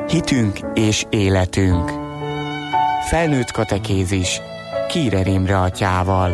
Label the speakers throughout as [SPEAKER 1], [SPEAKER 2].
[SPEAKER 1] Hitünk és életünk. Felnőtt katekézis Kírer Imre atyával.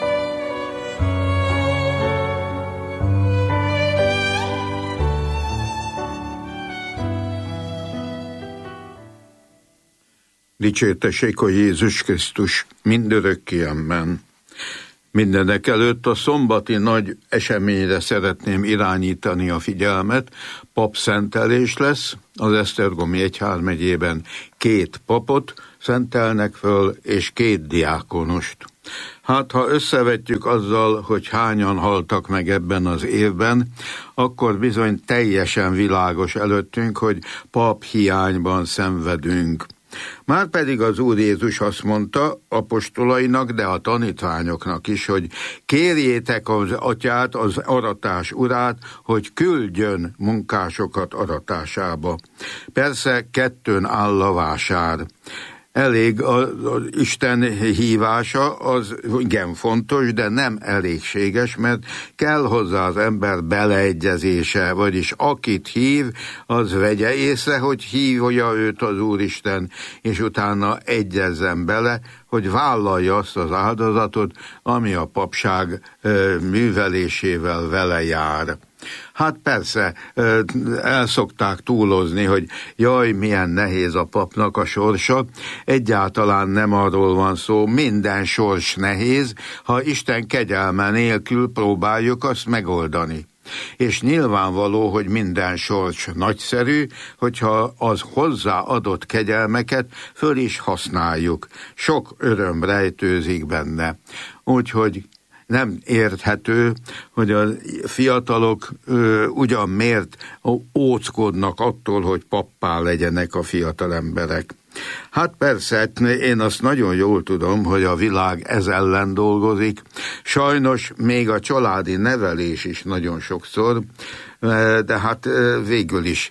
[SPEAKER 2] Dicsértessék a Jézus Krisztus mindörökké, amen. Mindenek előtt a szombati nagy eseményre szeretném irányítani a figyelmet. Papszentelés lesz, az Esztergomi egyházmegyében 2 papot szentelnek föl, és 2 diákonost. Hát, ha összevetjük azzal, hogy hányan haltak meg ebben az évben, akkor bizony teljesen világos előttünk, hogy pap hiányban szenvedünk. Márpedig az Úr Jézus azt mondta apostolainak, de a tanítványoknak is, hogy kérjétek az atyát, az aratás urát, hogy küldjön munkásokat aratásába. Persze 2 áll a vásár. Elég az Isten hívása, az igen fontos, de nem elégséges, mert kell hozzá az ember beleegyezése, vagyis akit hív, az vegye észre, hogy hívja őt az Úristen, és utána egyezzen bele, hogy vállalja azt az áldozatot, ami a papság művelésével vele jár. Hát persze, el szokták túlozni, hogy jaj, milyen nehéz a papnak a sorsa. Egyáltalán nem arról van szó, minden sors nehéz, ha Isten kegyelme nélkül próbáljuk azt megoldani. És nyilvánvaló, hogy minden sors nagyszerű, hogyha az hozzáadott kegyelmeket föl is használjuk. Sok öröm rejtőzik benne. Úgyhogy nem érthető, hogy a fiatalok ugyan miért óckodnak attól, hogy pappá legyenek a fiatal emberek. Hát persze, én azt nagyon jól tudom, hogy a világ ez ellen dolgozik. Sajnos még a családi nevelés is nagyon sokszor, de hát végül is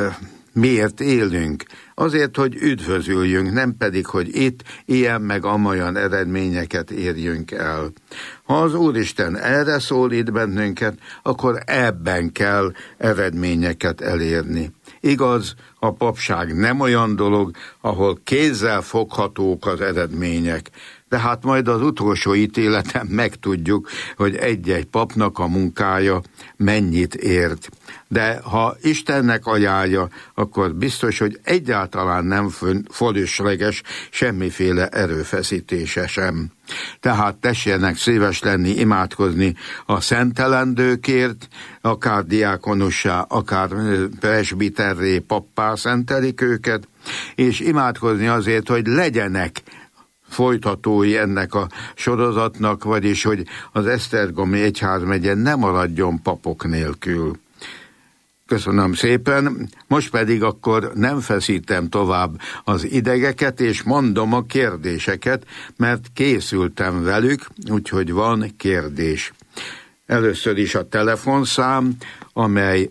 [SPEAKER 2] miért élünk? Azért, hogy üdvözüljünk, nem pedig, hogy itt ilyen meg amolyan eredményeket érjünk el. Ha az Úristen erre szólít bennünket, akkor ebben kell eredményeket elérni. Igaz, a papság nem olyan dolog, ahol kézzel foghatók az eredmények, de hát majd az utolsó ítéleten megtudjuk, hogy egy-egy papnak a munkája mennyit ért. De ha Istennek ajánlja, akkor biztos, hogy egyáltalán nem fölösleges semmiféle erőfeszítése sem. Tehát tessenek szíves lenni, imádkozni a szentelendőkért, akár diákonussá, akár presbiterré, pappá szentelik őket, és imádkozni azért, hogy legyenek folytatói ennek a sorozatnak, vagyis hogy az Esztergomi egyházmegye ne maradjon papok nélkül. Köszönöm szépen, most pedig akkor nem feszítem tovább az idegeket, és mondom a kérdéseket, mert készültem velük, úgyhogy van kérdés. Először is a telefonszám, amely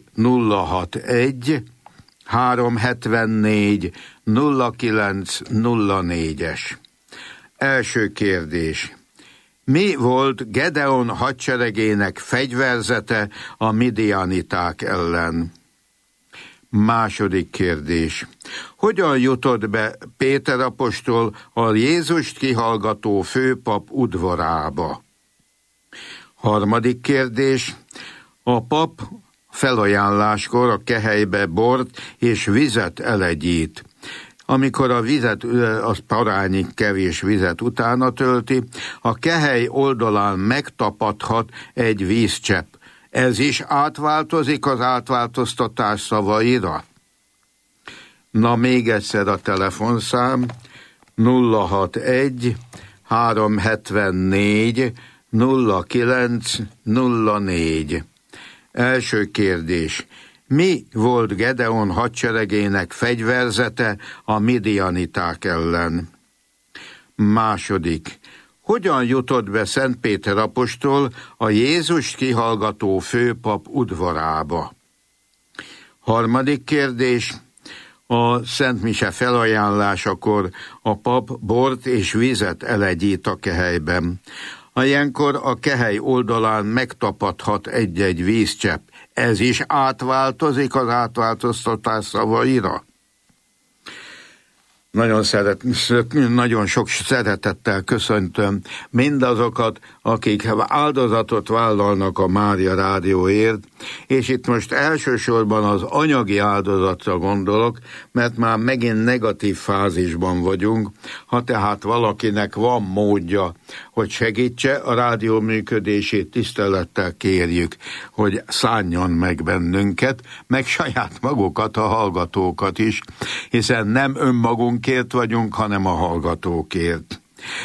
[SPEAKER 2] 061 374 0904-es. Első kérdés. Mi volt Gedeon hadseregének fegyverzete a midianiták ellen? Második kérdés. Hogyan jutott be Péter apostol a Jézust kihallgató főpap udvarába? Harmadik kérdés. A pap felajánláskor a kehelybe bort és vizet elegyít. Amikor a vizet, az parányi kevés vizet utána tölti, a kehely oldalán megtapadhat egy vízcsepp. Ez is átváltozik az átváltoztatás szavaira? Na, még egyszer a telefonszám 061 374 0904. Első kérdés. Mi volt Gedeon hadseregének fegyverzete a midianiták ellen? Második. Hogyan jutott be Szent Péter apostol a Jézust kihallgató főpap udvarába? Harmadik kérdés. A Szent Mise felajánlásakor a pap bort és vizet elegyít a kehelyben. Ilyenkor a kehely oldalán megtapadhat egy-egy vízcsepp. Ez is átváltozik az átváltoztatás szavaira? Nagyon sok szeretettel köszöntöm mindazokat, akik áldozatot vállalnak a Mária Rádióért, és itt most elsősorban az anyagi áldozatra gondolok, mert már megint negatív fázisban vagyunk. Ha tehát valakinek van módja, hogy segítse a rádió működését, tisztelettel kérjük, hogy szánjon meg bennünket, meg saját magukat, a hallgatókat is, hiszen nem önmagunkért vagyunk, hanem a hallgatókért.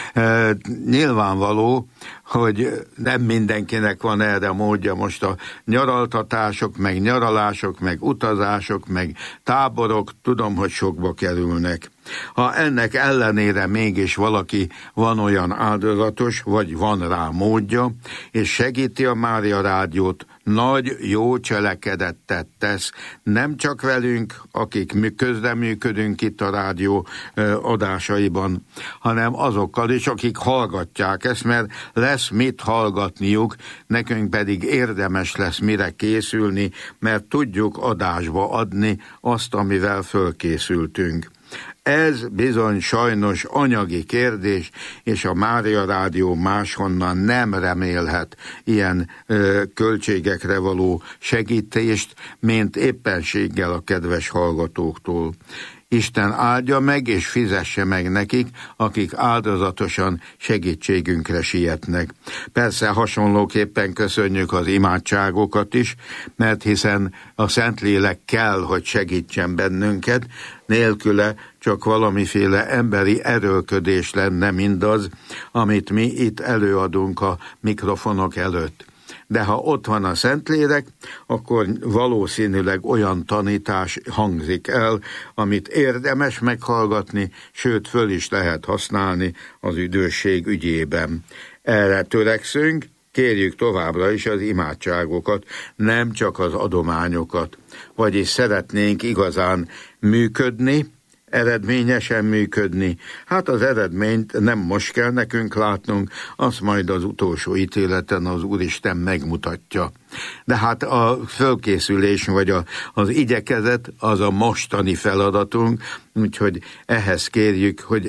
[SPEAKER 2] Nyilvánvaló, hogy nem mindenkinek van erre módja, most a nyaraltatások, meg nyaralások, meg utazások, meg táborok, tudom, hogy sokba kerülnek. Ha ennek ellenére mégis valaki van olyan áldozatos, vagy van rá módja, és segíti a Mária Rádiót, nagy jó cselekedetet tesz, nem csak velünk, akik közreműködünk itt a rádió adásaiban, hanem azokkal is, akik hallgatják ezt, mert lesz mit hallgatniuk, nekünk pedig érdemes lesz mire készülni, mert tudjuk adásba adni azt, amivel fölkészültünk. Ez bizony sajnos anyagi kérdés, és a Mária Rádió máshonnan nem remélhet ilyen költségekre való segítést, mint éppenséggel a kedves hallgatóktól. Isten áldja meg és fizesse meg nekik, akik áldozatosan segítségünkre sietnek. Persze hasonlóképpen köszönjük az imádságokat is, mert hiszen a Szentlélek kell, hogy segítsen bennünket, nélküle csak valamiféle emberi erőlködés lenne mindaz, amit mi itt előadunk a mikrofonok előtt. De ha ott van a Szentlélek, akkor valószínűleg olyan tanítás hangzik el, amit érdemes meghallgatni, sőt föl is lehet használni az üdvösség ügyében. Erre törekszünk, kérjük továbbra is az imádságokat, nem csak az adományokat. Vagyis szeretnénk igazán működni, eredményesen működni. Hát az eredményt nem most kell nekünk látnunk, azt majd az utolsó ítéleten az Úristen megmutatja. De hát a fölkészülés vagy az igyekezet az a mostani feladatunk, úgyhogy ehhez kérjük, hogy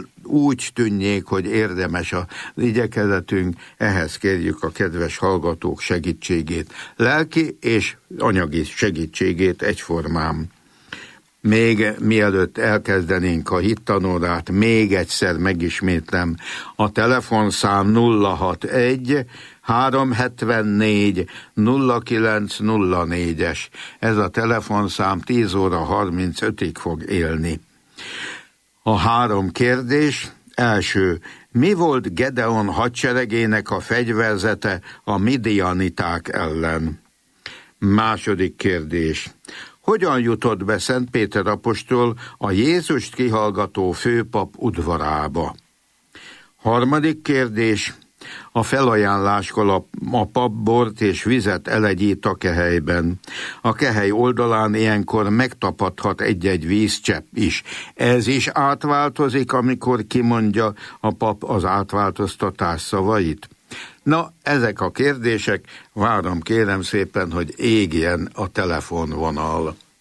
[SPEAKER 2] úgy tűnjék, hogy érdemes az igyekezetünk, ehhez kérjük a kedves hallgatók segítségét, lelki és anyagi segítségét egyformán. Még mielőtt elkezdenénk a hittanórát, még egyszer megismétlem, a telefonszám 061 374 0904-es. Ez a telefonszám 10 óra 35-ig fog élni. A 3 kérdés. Első. Mi volt Gedeon hadseregének a fegyverzete a midianiták ellen? Második kérdés. Hogyan jutott be Szent Péter apostol a Jézust kihallgató főpap udvarába? Harmadik kérdés. A felajánláskor a pap bort és vizet elegyít a kehelyben. A kehely oldalán ilyenkor megtapadhat egy-egy vízcsepp is. Ez is átváltozik, amikor kimondja a pap az átváltoztatás szavait? Na, ezek a kérdések, várom kérem szépen, hogy égjen a telefonvonal.